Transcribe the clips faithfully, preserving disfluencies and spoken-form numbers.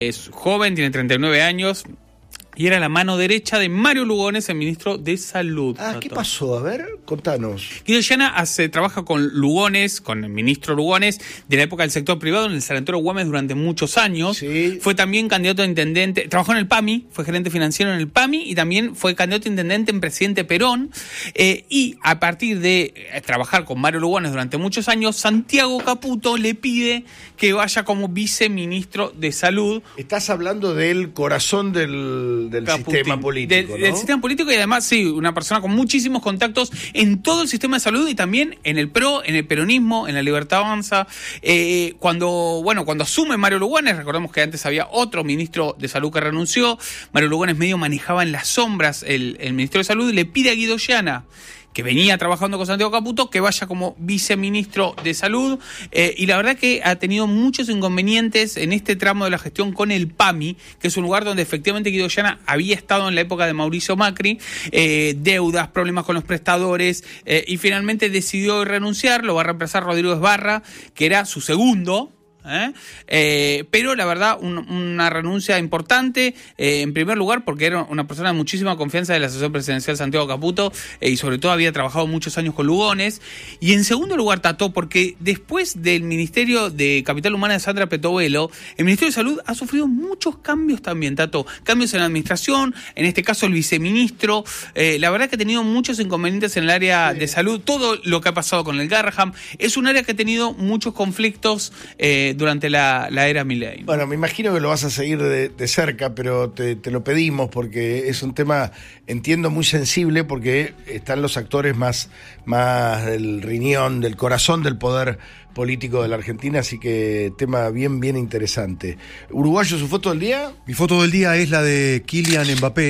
Es joven, tiene treinta y nueve años y era la mano derecha de Mario Lugones, el ministro de Salud. Ah, ¿qué pasó? A ver, contanos. Guido Llana hace, trabaja con Lugones, con el ministro Lugones, de la época del sector privado en el Sanatorio Güemes durante muchos años. Sí. Fue también candidato a intendente, trabajó en el P A M I, fue gerente financiero en el P A M I y también fue candidato a intendente en Presidente Perón. Eh, y a partir de eh, trabajar con Mario Lugones durante muchos años, Santiago Caputo le pide que vaya como viceministro de Salud. Estás hablando del corazón del, del sistema político, de, ¿no? Del sistema político y además, sí, una persona con muchísimos contactos en todo el sistema de salud y también en el PRO, en el peronismo, en la Libertad Avanza. Eh, cuando, bueno, cuando asume Mario Lugones, recordemos que antes había otro ministro de Salud que renunció, Mario Lugones medio manejaba en las sombras el, el Ministerio de Salud, le pide a Guido Llana, que venía trabajando con Santiago Caputo, que vaya como viceministro de Salud, eh, y la verdad que ha tenido muchos inconvenientes en este tramo de la gestión con el P A M I, que es un lugar donde efectivamente Guido Llana había estado en la época de Mauricio Macri, eh, deudas, problemas con los prestadores, eh, y finalmente decidió renunciar, lo va a reemplazar Rodrigo Esbarra, que era su segundo, ¿Eh? Eh, pero la verdad un, una renuncia importante, eh, en primer lugar porque era una persona de muchísima confianza del asesor presidencial Santiago Caputo, eh, y sobre todo había trabajado muchos años con Lugones, y en segundo lugar, Tato, porque después del Ministerio de Capital Humana de Sandra Petovelo, el Ministerio de Salud ha sufrido muchos cambios también, Tato, cambios en la administración, en este caso el viceministro, eh, la verdad que ha tenido muchos inconvenientes en el área sí. de salud, todo lo que ha pasado con el Garraham, es un área que ha tenido muchos conflictos eh, durante la, la era Milei. Bueno, me imagino que lo vas a seguir de, de cerca, pero te, te lo pedimos porque es un tema, entiendo, muy sensible, porque están los actores más, más del riñón, del corazón del poder político de la Argentina, así que tema bien, bien interesante. ¿Uruguayo, su foto del día? Mi foto del día es la de Kylian Mbappé,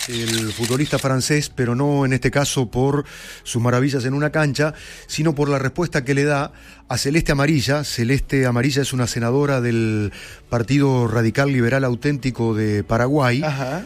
el futbolista francés, pero no en este caso por sus maravillas en una cancha, sino por la respuesta que le da a Celeste Amarilla. Celeste Amarilla es una senadora del Partido Radical Liberal Auténtico de Paraguay,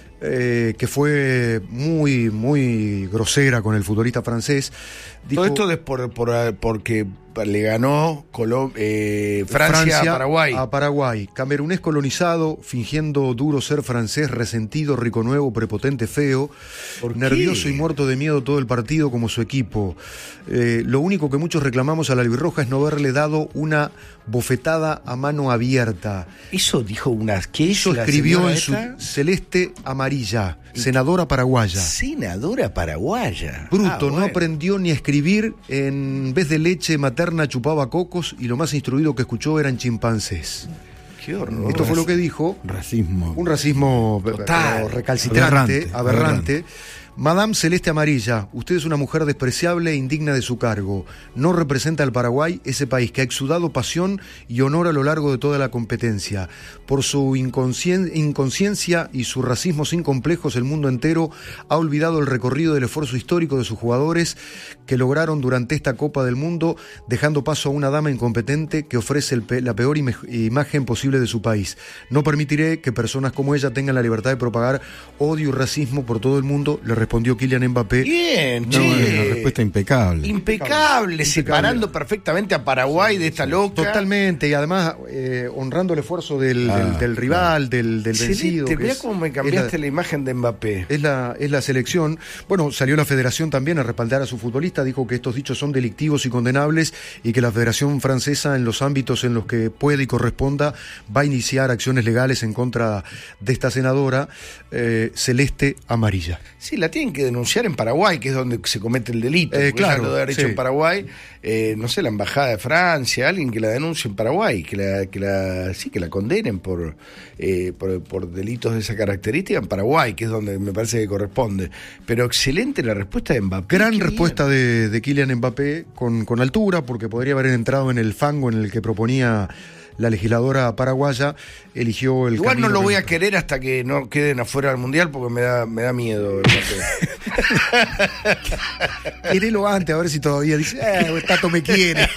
eh, que fue muy, muy grosera con el futbolista francés. Dijo, todo esto es por, por, porque le ganó Colom- eh, Francia, Francia a Paraguay. A Paraguay. Camerunés colonizado, fingiendo duro ser francés, resentido, rico nuevo, prepotente, feo, nervioso y muerto de miedo todo el partido como su equipo. Eh, lo único que muchos reclamamos a la albirroja es no haberle dado una bofetada a mano abierta. Eso dijo una... ¿Qué Eso escribió en su Celeste Amarilla, senadora paraguaya. Senadora paraguaya. Bruto, ah, bueno. No aprendió ni a escribir, en vez de leche materna chupaba cocos y lo más instruido que escuchó eran chimpancés. Qué horror. Esto fue lo que dijo. Racismo. Un racismo total, recalcitrante, aberrante, aberrante. aberrante. Madame Celeste Amarilla, usted es una mujer despreciable e indigna de su cargo. No representa al Paraguay, ese país que ha exudado pasión y honor a lo largo de toda la competencia. Por su inconscien- inconsciencia y su racismo sin complejos, el mundo entero ha olvidado el recorrido del esfuerzo histórico de sus jugadores que lograron durante esta Copa del Mundo, dejando paso a una dama incompetente que ofrece el pe- la peor im- imagen posible de su país. No permitiré que personas como ella tengan la libertad de propagar odio y racismo por todo el mundo, le respondió Kylian Mbappé. Bien, no, che. Una respuesta impecable. Impecable, impecable. separando perfectamente a Paraguay sí, de esta sí, loca. Totalmente, y además eh, honrando el esfuerzo del, ah, del, del rival, ah. del, del vencido. Celeste, mirá cómo me cambiaste la, la imagen de Mbappé. Es la, es la selección. Bueno, salió la federación también a respaldar a su futbolista, dijo que estos dichos son delictivos y condenables y que la Federación Francesa, en los ámbitos en los que puede y corresponda, va a iniciar acciones legales en contra de esta senadora eh, Celeste Amarilla. Sí, la tienen que denunciar en Paraguay, que es donde se comete el delito. Eh, claro, lo de haber hecho sí. en Paraguay, eh, no sé, la embajada de Francia, alguien que la denuncie en Paraguay, que la, que la, sí, que la condenen por, eh, por, por delitos de esa característica en Paraguay, que es donde me parece que corresponde. Pero excelente la respuesta de Mbappé. Gran respuesta de, de Kylian Mbappé, con, con altura, porque podría haber entrado en el fango en el que proponía la legisladora paraguaya, eligió el Igual no lo que... voy a querer hasta que no queden afuera del Mundial, porque me da, me da miedo. Querelo antes, a ver si todavía dice, eh, Tato me quiere.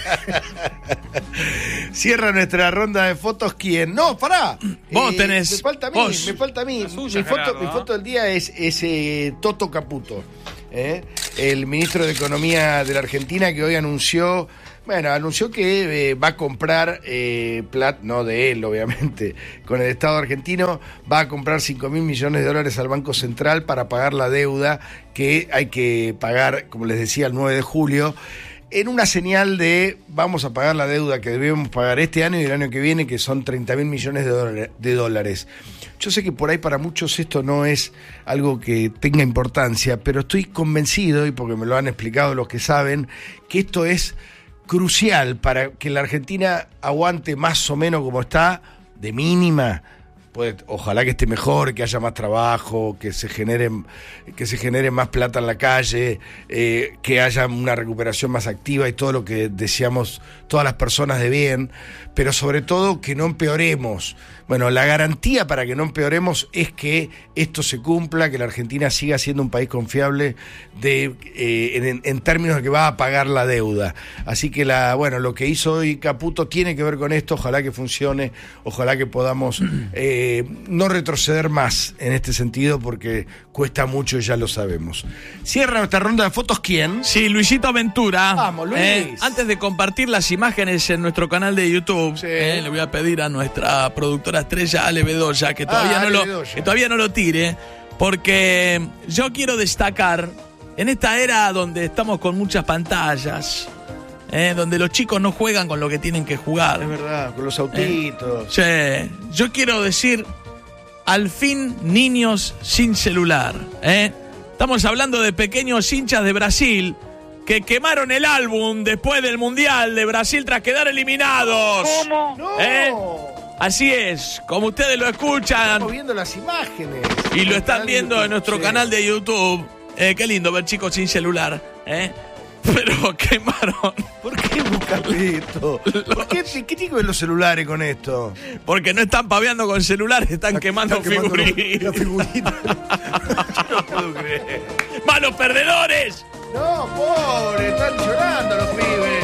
Cierra nuestra ronda de fotos. ¿Quién? No, pará. Vos eh, tenés. Me falta a mí, vos. me falta a mí. Suya, mi, foto, Gerardo, mi ¿eh? foto del día es, es eh, Toto Caputo, ¿eh? el ministro de Economía de la Argentina, que hoy anunció Bueno, anunció que eh, va a comprar, eh, plat, no de él, obviamente, con el Estado argentino, va a comprar cinco mil millones de dólares al Banco Central para pagar la deuda que hay que pagar, como les decía, el nueve de julio, en una señal de vamos a pagar la deuda que debemos pagar este año y el año que viene, que son treinta mil millones de dólares. Yo sé que por ahí para muchos esto no es algo que tenga importancia, pero estoy convencido, y porque me lo han explicado los que saben, que esto es crucial para que la Argentina aguante más o menos como está, de mínima. Pues, ojalá que esté mejor, que haya más trabajo, que se genere, que se genere más plata en la calle, eh, que haya una recuperación más activa y todo lo que deseamos todas las personas de bien, pero sobre todo que no empeoremos. Bueno, la garantía para que no empeoremos es que esto se cumpla, que la Argentina siga siendo un país confiable de, eh, en, en términos de que va a pagar la deuda. Así que la, bueno, lo que hizo hoy Caputo tiene que ver con esto, ojalá que funcione, ojalá que podamos eh, no retroceder más en este sentido, porque cuesta mucho y ya lo sabemos. Cierra nuestra ronda de fotos, ¿quién? Sí, Luisito Ventura. Vamos, Luis. Eh, antes de compartir las imágenes en nuestro canal de YouTube, sí. eh, le voy a pedir a nuestra productora estrella Ale Bedoya que todavía, ah, no Ale lo, Bedoya. que todavía no lo tire, porque yo quiero destacar, en esta era donde estamos con muchas pantallas, eh, donde los chicos no juegan con lo que tienen que jugar. Es verdad, con los autitos. Eh, sí, yo quiero decir, al fin niños sin celular. ¿eh? Estamos hablando de pequeños hinchas de Brasil que quemaron el álbum después del Mundial de Brasil tras quedar eliminados. ¿Cómo? No. ¿Eh? Así es, como ustedes lo escuchan. Estamos viendo las imágenes. Y lo están viendo en nuestro sí. canal de YouTube. Eh, qué lindo ver chicos sin celular. ¿eh? Pero quemaron. ¿Por qué buscas esto? ¿Por qué, ¿Qué tiene que ver los celulares con esto? Porque no están paveando con celulares, están Está- quemando está quemando figuritas. la figurita. Yo no puedo creer. ¡Malos perdedores! No, pobre, están llorando los pibes.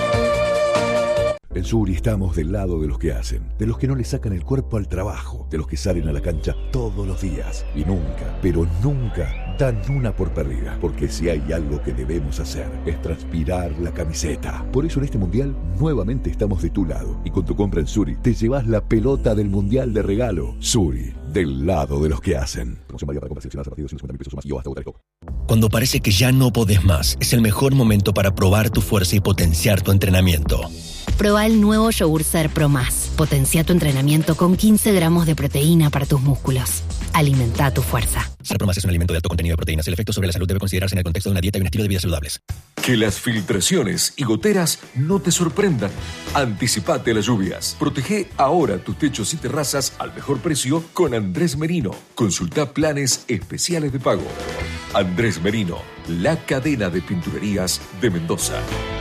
En Suri estamos del lado de los que hacen, de los que no le sacan el cuerpo al trabajo, de los que salen a la cancha todos los días y nunca, pero nunca dan una por perdida, porque si hay algo que debemos hacer es transpirar la camiseta. Por eso en este mundial nuevamente estamos de tu lado y con tu compra en Suri te llevas la pelota del mundial de regalo. Suri, del lado de los que hacen. Promoción válida para compras seleccionadas a partir de ciento cincuenta mil pesos o más y o hasta votar stop. Cuando parece que ya no podés más, es el mejor momento para probar tu fuerza y potenciar tu entrenamiento. Proba el nuevo Yogur Ser Pro Más. Potencia tu entrenamiento con quince gramos de proteína para tus músculos. Alimenta tu fuerza. Ser Pro Más es un alimento de alto contenido de proteínas. El efecto sobre la salud debe considerarse en el contexto de una dieta y un estilo de vida saludables. Que las filtraciones y goteras no te sorprendan. Anticipate a las lluvias. Protege ahora tus techos y terrazas al mejor precio con Andrés Merino. Consulta planes especiales de pago. Andrés Merino, la cadena de pinturerías de Mendoza.